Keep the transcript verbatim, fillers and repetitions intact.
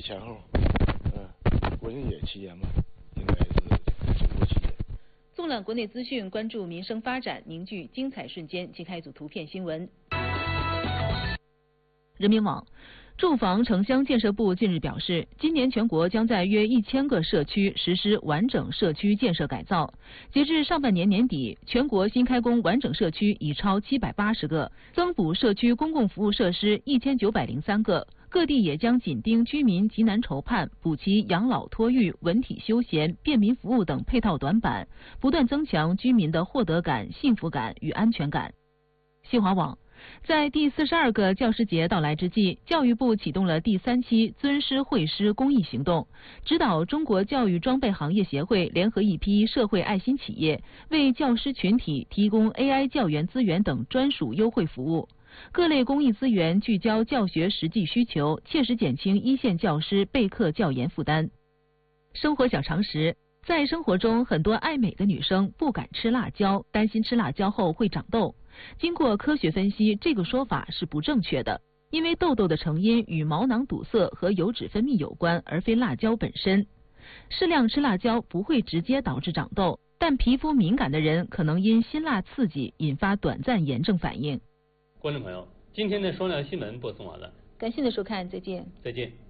前后，嗯，国庆节期间嘛，应该是中国期间。 纵览国内资讯，关注民生发展，凝聚精彩瞬间。请看一组图片新闻。人民网。住房城乡建设部近日表示，今年全国将在约一千个社区实施完整社区建设改造。截至上半年年底，全国新开工完整社区已超七百八十个，增补社区公共服务设施一千九百零三个。各地也将紧盯居民急难愁盼，补齐养老托育、文体休闲、便民服务等配套短板，不断增强居民的获得感、幸福感与安全感。新华网。在第四十二个教师节到来之际，教育部启动了第三期尊师惠师公益行动，指导中国教育装备行业协会联合一批社会爱心企业，为教师群体提供 A I 教研资源等专属优惠服务。各类公益资源聚焦教学实际需求，切实减轻一线教师备课教研负担。生活小常识。在生活中，很多爱美的女生不敢吃辣椒，担心吃辣椒后会长痘。经过科学分析，这个说法是不正确的，因为痘痘的成因与毛囊堵塞和油脂分泌有关，而非辣椒本身。适量吃辣椒不会直接导致长痘，但皮肤敏感的人可能因辛辣刺激引发短暂炎症反应。 观众朋友，今天的双料新闻播送完了， 感谢您的收看，再见。 再见。